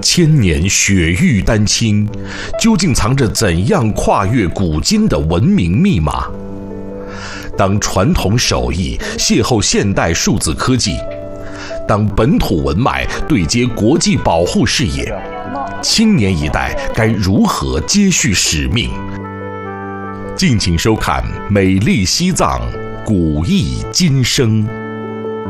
千年雪域丹青，究竟藏着怎样跨越古今的文明密码？当传统手艺邂逅现代数字科技，当本土文脉对接国际保护事业，青年一代该如何接续使命？敬请收看《美丽西藏，古意今生》。